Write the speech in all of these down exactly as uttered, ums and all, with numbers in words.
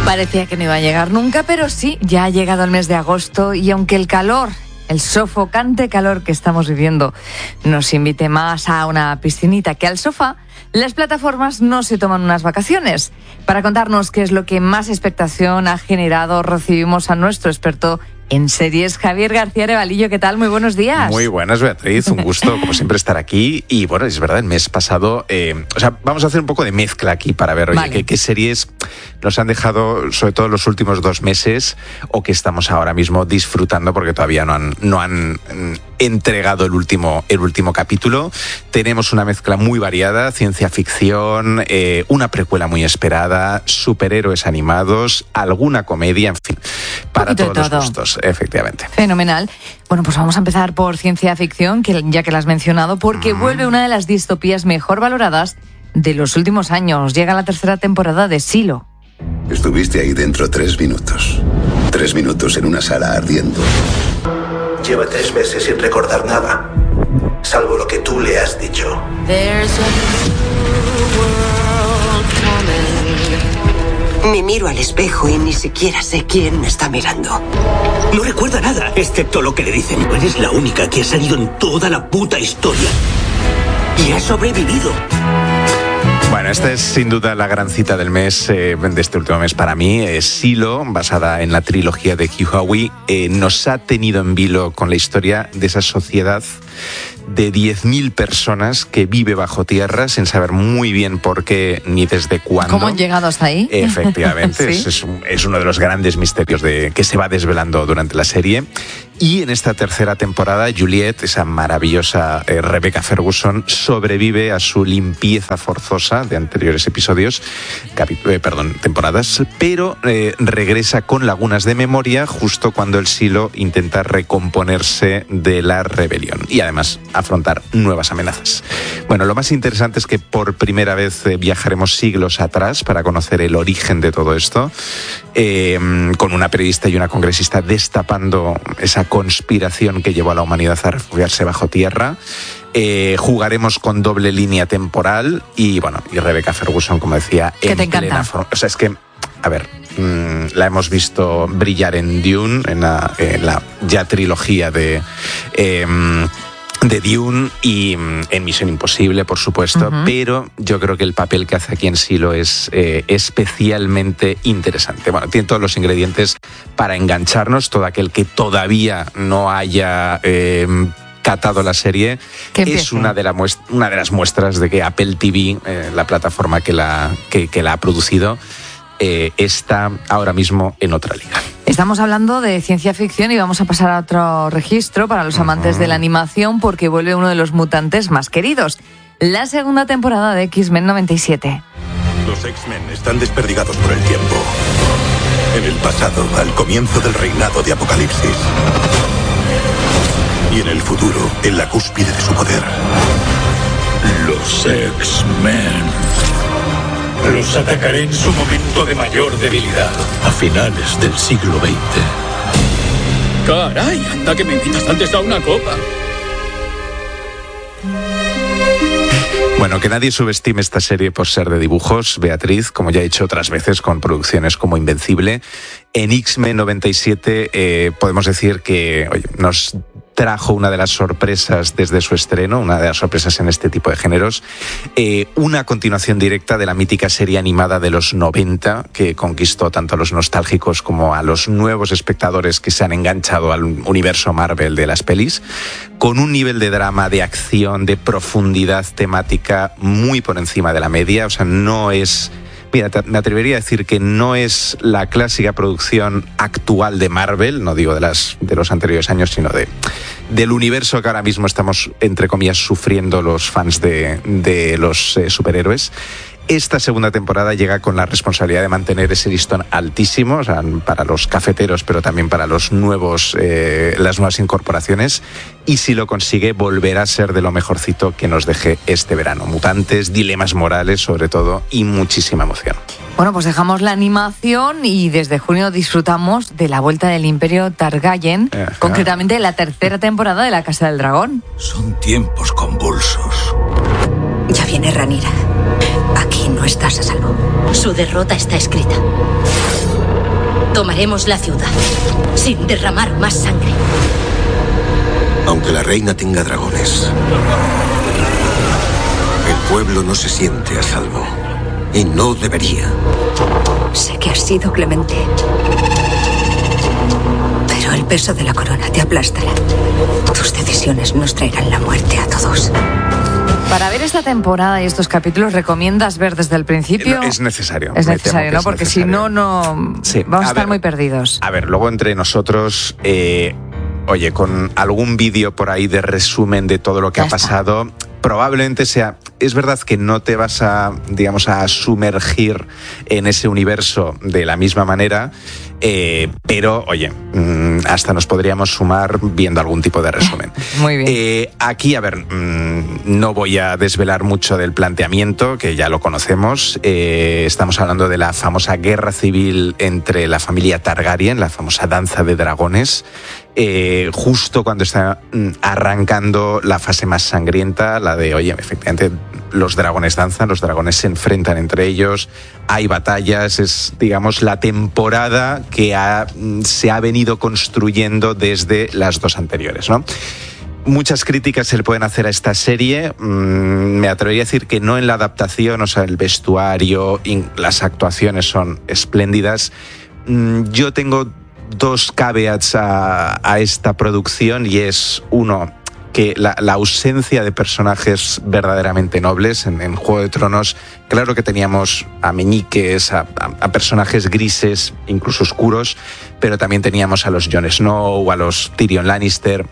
Parecía que no iba a llegar nunca, pero sí, ya ha llegado el mes de agosto y aunque el calor, el sofocante calor que estamos viviendo, nos invite más a una piscinita que al sofá, las plataformas no se toman unas vacaciones. Para contarnos qué es lo que más expectación ha generado, recibimos a nuestro experto en series, Javier García Arevalillo. ¿Qué tal? Muy buenos días. Muy buenas, Beatriz. Un gusto, como siempre, estar aquí. Y bueno, es verdad, el mes pasado... Eh, o sea, vamos a hacer un poco de mezcla aquí para ver, oye, vale. qué, qué series nos han dejado, sobre todo los últimos dos meses, o que estamos ahora mismo disfrutando porque todavía no han, no han entregado el último, el último capítulo. Tenemos una mezcla muy variada, ciencia ficción, eh, una precuela muy esperada, superhéroes animados, alguna comedia, en fin, para todos los gustos. Efectivamente. Fenomenal. Bueno, pues vamos a empezar por ciencia ficción, que ya que la has mencionado, porque mm. vuelve una de las distopías mejor valoradas de los últimos años. Llega la tercera temporada de Silo. Estuviste ahí dentro tres minutos. Tres minutos en una sala ardiendo. Lleva tres meses sin recordar nada, salvo lo que tú le has dicho. Me miro al espejo y ni siquiera sé quién me está mirando. No recuerda nada, excepto lo que le dicen. Eres la única que ha salido en toda la puta historia. Y ha sobrevivido. Bueno, esta es sin duda la gran cita del mes, eh, de este último mes para mí. Es Silo, basada en la trilogía de Hugh Howey. Eh, nos ha tenido en vilo con la historia de esa sociedad de diez mil personas que vive bajo tierra sin saber muy bien por qué ni desde cuándo. ¿Cómo han llegado hasta ahí? Efectivamente, ¿sí? es, es, es uno de los grandes misterios de, que se va desvelando durante la serie. Y en esta tercera temporada, Juliet, esa maravillosa eh, Rebecca Ferguson, sobrevive a su limpieza forzosa de anteriores episodios, capitu- eh, perdón, temporadas, pero eh, regresa con lagunas de memoria justo cuando el Silo intenta recomponerse de la rebelión y además afrontar nuevas amenazas. Bueno, lo más interesante es que por primera vez eh, viajaremos siglos atrás para conocer el origen de todo esto, eh, con una periodista y una congresista destapando esa conspiración que llevó a la humanidad a refugiarse bajo tierra. Eh, jugaremos con doble línea temporal y bueno, y Rebecca Ferguson, como decía, ¿Qué en te encanta? plena forma. O sea, es que, a ver, mmm, la hemos visto brillar en Dune, en la, en la ya trilogía de... Eh, de Dune y en Misión Imposible, por supuesto, uh-huh. pero yo creo que el papel que hace aquí en Silo es eh, especialmente interesante. Bueno, tiene todos los ingredientes para engancharnos. Todo aquel que todavía no haya eh, catado la serie es una de, la muest- una de las muestras de que Apple T V, eh, la plataforma que la, que, que la ha producido, eh, está ahora mismo en otra liga. Estamos hablando de ciencia ficción y vamos a pasar a otro registro para los amantes uh-huh. de la animación, porque vuelve uno de los mutantes más queridos, la segunda temporada de X-Men noventa y siete. Los X-Men están desperdigados por el tiempo. En el pasado, al comienzo del reinado de Apocalipsis. Y en el futuro, en la cúspide de su poder. Los X-Men. Los atacaré en su momento de mayor debilidad, a finales del siglo veinte. ¡Caray! Anda que me invitas antes a una copa. Bueno, que nadie subestime esta serie por ser de dibujos, Beatriz, como ya he hecho otras veces con producciones como Invencible. En X-Men noventa y siete eh, podemos decir que oye, nos trajo una de las sorpresas desde su estreno, una de las sorpresas en este tipo de géneros, eh, una continuación directa de la mítica serie animada de los noventa, que conquistó tanto a los nostálgicos como a los nuevos espectadores que se han enganchado al universo Marvel de las pelis, con un nivel de drama, de acción, de profundidad temática muy por encima de la media. O sea, no es... Mira, me atrevería a decir que no es la clásica producción actual de Marvel, no digo de las de los anteriores años, sino de del universo que ahora mismo estamos, entre comillas, sufriendo los fans de, de los eh, superhéroes. Esta segunda temporada llega con la responsabilidad de mantener ese listón altísimo, o sea, para los cafeteros, pero también para los nuevos, eh, las nuevas incorporaciones. Y si lo consigue, volverá a ser de lo mejorcito que nos deje este verano. Mutantes, dilemas morales, sobre todo, y muchísima emoción. Bueno, pues dejamos la animación y desde junio disfrutamos de la vuelta del Imperio Targaryen, Ajá. concretamente la tercera temporada de La Casa del Dragón. Son tiempos convulsos. Ya viene Rhaenyra. Aquí no estás a salvo. Su derrota está escrita. Tomaremos la ciudad sin derramar más sangre. Aunque la reina tenga dragones, el pueblo no se siente a salvo. Y no debería. Sé que has sido clemente, pero el peso de la corona te aplastará. Tus decisiones nos traerán la muerte a todos. Para ver esta temporada y estos capítulos, ¿recomiendas ver desde el principio? No, es necesario. Es necesario, ¿no? Porque si no, no sí. vamos a, a estar ver, muy perdidos. A ver, luego entre nosotros, eh, oye, con algún vídeo por ahí de resumen de todo lo que ya ha está. pasado, probablemente sea... Es verdad que no te vas a, digamos, a sumergir en ese universo de la misma manera, eh, pero, oye, mmm, hasta nos podríamos sumar viendo algún tipo de resumen. Muy bien. Eh, aquí, a ver, mmm, no voy a desvelar mucho del planteamiento, que ya lo conocemos. Eh, estamos hablando de la famosa guerra civil entre la familia Targaryen, la famosa danza de dragones, eh, justo cuando está mmm, arrancando la fase más sangrienta, la de, oye, efectivamente, los dragones danzan, los dragones se enfrentan entre ellos, hay batallas, es, digamos, la temporada que ha, se ha venido construyendo desde las dos anteriores, ¿no? Muchas críticas se le pueden hacer a esta serie. Me atrevería a decir que no en la adaptación, o sea, el vestuario, las actuaciones son espléndidas. Yo tengo dos caveats a, a esta producción y es, uno, que la, la ausencia de personajes verdaderamente nobles en, en Juego de Tronos. Claro que teníamos a meñiques, a, a, a personajes grises, incluso oscuros, pero también teníamos a los Jon Snow, a los Tyrion Lannister.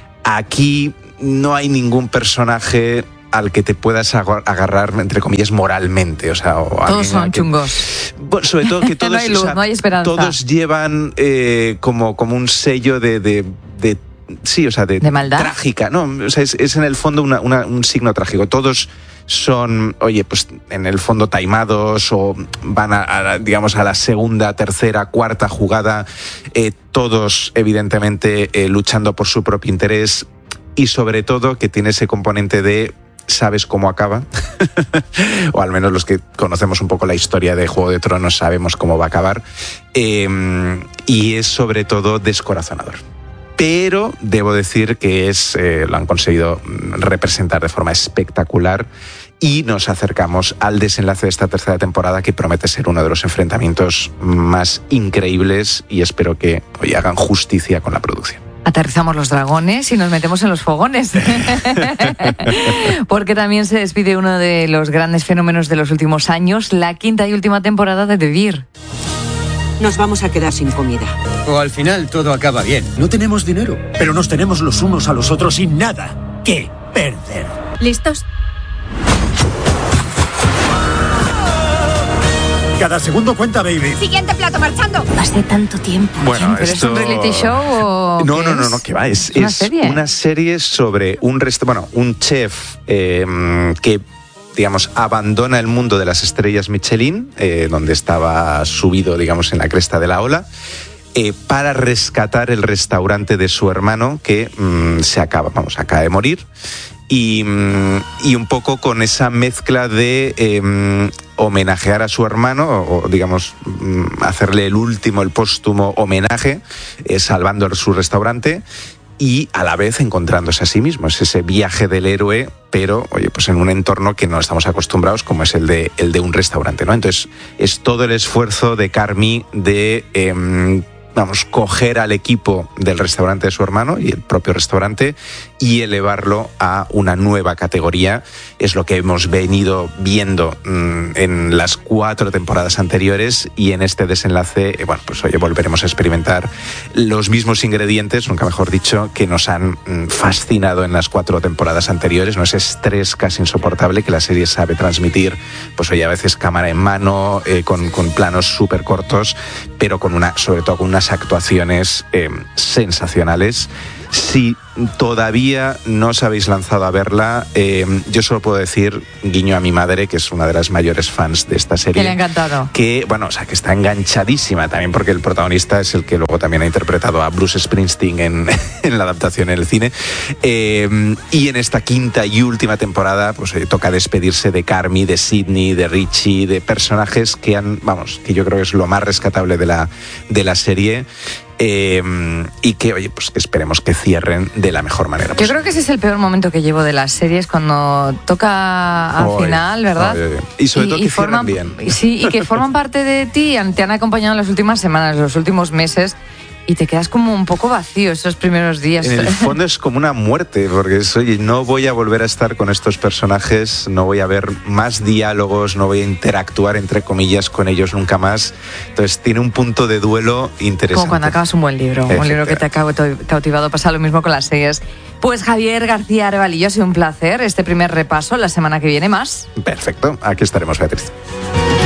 Aquí no hay ningún personaje al que te puedas agarrar, entre comillas, moralmente. O sea, o todos son que, chungos. Bueno, sobre todo que todos, no hay luz, o sea, no hay esperanza. Todos llevan eh, como, como un sello de... de, de Sí, o sea, de, ¿De maldad? Trágica, ¿no? O sea, es, es en el fondo una, una, un signo trágico. Todos son, oye, pues en el fondo taimados o van a, a digamos, a la segunda, tercera, cuarta jugada, eh, todos, evidentemente, eh, luchando por su propio interés y, sobre todo, que tiene ese componente de sabes cómo acaba, o al menos los que conocemos un poco la historia de Juego de Tronos sabemos cómo va a acabar, eh, y es, sobre todo, descorazonador. Pero debo decir que es, eh, lo han conseguido representar de forma espectacular y nos acercamos al desenlace de esta tercera temporada, que promete ser uno de los enfrentamientos más increíbles y espero que hoy hagan justicia con la producción. Aterrizamos los dragones y nos metemos en los fogones. Porque también se despide uno de los grandes fenómenos de los últimos años, la quinta y última temporada de The Bear. Nos vamos a quedar sin comida. O al final todo acaba bien. No tenemos dinero, pero nos tenemos los unos a los otros sin nada que perder. ¿Listos? Cada segundo cuenta, baby. Siguiente plato marchando. Hace tanto tiempo. Bueno, ¿Pero esto... es un reality show o No, qué no, no, es? no, que va. Es, ¿Es una es serie? una serie sobre un rest... bueno, un chef eh, que, digamos, abandona el mundo de las estrellas Michelin, eh, donde estaba subido, digamos, en la cresta de la ola, eh, para rescatar el restaurante de su hermano que mmm, se acaba, vamos, acaba de morir. Y, y un poco con esa mezcla de eh, homenajear a su hermano, o, o digamos, hacerle el último, el póstumo homenaje, eh, salvando su restaurante y a la vez encontrándose a sí mismo. Es ese viaje del héroe, pero, oye, pues en un entorno que no estamos acostumbrados, como es el de, el de un restaurante, ¿no? Entonces, es todo el esfuerzo de Carmy de... Eh, vamos, coger al equipo del restaurante de su hermano y el propio restaurante y elevarlo a una nueva categoría. Es lo que hemos venido viendo mmm, en las cuatro temporadas anteriores y en este desenlace, eh, bueno, pues oye, volveremos a experimentar los mismos ingredientes, nunca mejor dicho, que nos han mmm, fascinado en las cuatro temporadas anteriores, ¿no? Ese estrés casi insoportable que la serie sabe transmitir, pues oye, a veces cámara en mano, eh, con, con planos súper cortos, pero con una, sobre todo con unas actuaciones eh, sensacionales. Si todavía no os habéis lanzado a verla, eh, yo solo puedo decir, guiño a mi madre, que es una de las mayores fans de esta serie. Que le ha encantado. Que, bueno, o sea, que está enganchadísima también porque el protagonista es el que luego también ha interpretado a Bruce Springsteen en, en la adaptación en el cine. Eh, y en esta quinta y última temporada, pues eh, toca despedirse de Carmy, de Sidney, de Richie, de personajes que han, vamos, que yo creo que es lo más rescatable de la, de la serie. Eh, y que, oye, pues que esperemos que cierren de la mejor manera posible. Yo creo que ese es el peor momento que llevo de las series, cuando toca al Oy, final, ¿verdad? Oy, oy, oy. Y sobre y, todo que y forman, cierran bien. Sí, y que forman parte de ti, te han acompañado en las últimas semanas, los últimos meses, y te quedas como un poco vacío esos primeros días. En el fondo es como una muerte, porque es, oye, no voy a volver a estar con estos personajes, no voy a ver más diálogos, no voy a interactuar, entre comillas, con ellos nunca más. Entonces tiene un punto de duelo interesante. Como cuando acabas un buen libro, un libro que te ha cautivado. Pasa lo mismo con las series. Pues Javier García Arevalo, ha sido un placer este primer repaso. La semana que viene más. Perfecto, aquí estaremos, Beatriz.